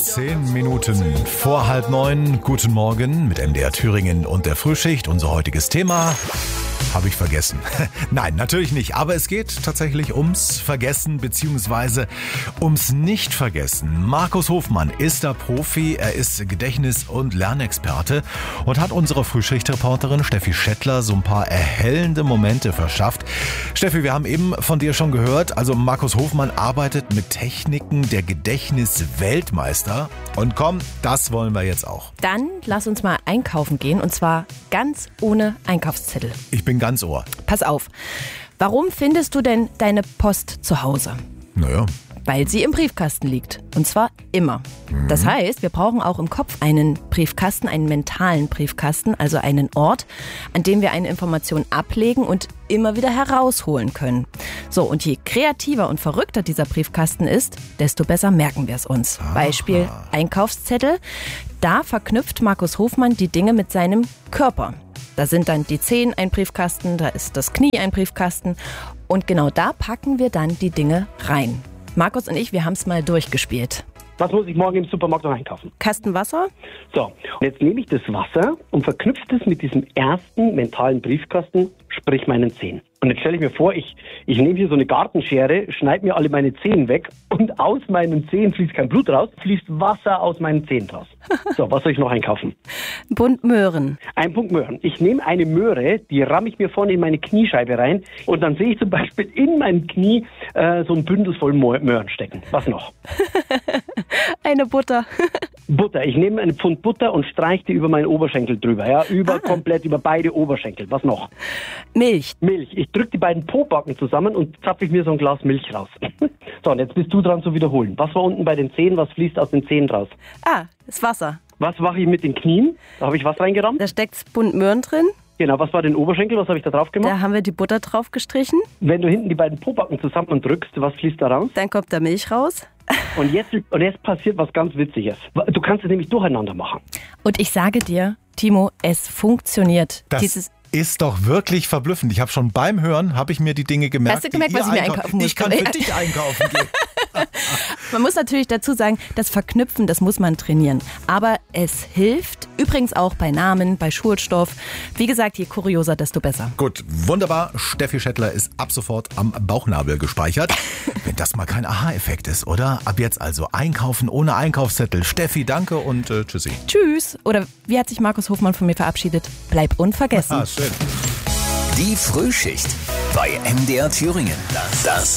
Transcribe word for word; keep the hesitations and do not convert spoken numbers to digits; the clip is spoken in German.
Zehn Minuten vor halb neun. Guten Morgen mit M D R Thüringen und der Frühschicht. Unser heutiges Thema habe ich vergessen. Nein, natürlich nicht. Aber es geht tatsächlich ums Vergessen bzw. ums Nicht-Vergessen. Markus Hofmann ist da Profi. Er ist Gedächtnis- und Lernexperte und hat unserer Frühschichtreporterin Steffi Schettler so ein paar erhellende Momente verschafft. Steffi, wir haben eben von dir schon gehört. Also Markus Hofmann arbeitet mit Techniken der Gedächtnis-Weltmeister. Und komm, das wollen wir jetzt auch. Dann lass uns mal einkaufen gehen und zwar ganz ohne Einkaufszettel. Ich bin ganz Ohr. Pass auf. Warum findest du denn deine Post zu Hause? Naja. Weil sie im Briefkasten liegt. Und zwar immer. Mhm. Das heißt, wir brauchen auch im Kopf einen Briefkasten, einen mentalen Briefkasten, also einen Ort, an dem wir eine Information ablegen und immer wieder herausholen können. So, und je kreativer und verrückter dieser Briefkasten ist, desto besser merken wir es uns. Aha. Beispiel Einkaufszettel. Da verknüpft Markus Hofmann die Dinge mit seinem Körper. Da sind dann die Zehen ein Briefkasten, da ist das Knie ein Briefkasten. Und genau da packen wir dann die Dinge rein. Markus und ich, wir haben es mal durchgespielt. Was muss ich morgen im Supermarkt noch einkaufen? Kasten Wasser. So, und jetzt nehme ich das Wasser und verknüpfe es mit diesem ersten mentalen Briefkasten, sprich meinen Zehen. Und jetzt stelle ich mir vor, ich, ich nehme hier so eine Gartenschere, schneide mir alle meine Zehen weg und aus meinen Zehen fließt kein Blut raus, fließt Wasser aus meinen Zehen raus. So, was soll ich noch einkaufen? Ein Bund Möhren. Ein Bund Möhren. Ich nehme eine Möhre, die ramme ich mir vorne in meine Kniescheibe rein und dann sehe ich zum Beispiel in meinem Knie äh, so ein Bündel voll Möhren stecken. Was noch? Eine Butter. Butter. Ich nehme einen Pfund Butter und streiche die über meinen Oberschenkel drüber. Ja, über ah. komplett über beide Oberschenkel. Was noch? Milch. Milch. Ich drücke die beiden Pobacken zusammen und zapfe ich mir so ein Glas Milch raus. So, und jetzt bist du dran zu wiederholen. Was war unten bei den Zehen? Was fließt aus den Zehen raus? Ah, das Wasser. Was mache ich mit den Knien? Da habe ich was reingerammt. Da steckt Bund Möhren drin. Genau, was war den Oberschenkel? Was habe ich da drauf gemacht? Da haben wir die Butter drauf gestrichen. Wenn du hinten die beiden Pobacken zusammendrückst, was fließt da raus? Dann kommt da Milch raus. Und jetzt, und jetzt passiert was ganz Witziges. Du kannst es nämlich durcheinander machen. Und ich sage dir, Timo, es funktioniert. Das Dieses ist doch wirklich verblüffend. Ich habe schon beim Hören, habe ich mir die Dinge gemerkt. Hast du gemerkt, was ich mir einkaufen muss? Ich kann für dich einkaufen gehen. Man muss natürlich dazu sagen, das Verknüpfen, das muss man trainieren. Aber es hilft übrigens auch bei Namen, bei Schulstoff. Wie gesagt, je kurioser, desto besser. Gut, wunderbar. Steffi Schettler ist ab sofort am Bauchnabel gespeichert. Wenn das mal kein Aha-Effekt ist, oder? Ab jetzt also einkaufen ohne Einkaufszettel. Steffi, danke und äh, tschüssi. Tschüss. Oder wie hat sich Markus Hofmann von mir verabschiedet? Bleib unvergessen. Ah, schön. Die Frühschicht bei M D R Thüringen. Das